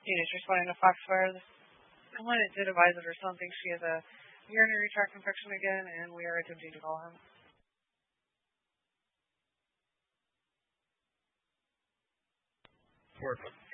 teenage responding to Foxfire. Someone did advise of her son thinks she has a urinary tract infection again, and we are attempting to call him. Portland.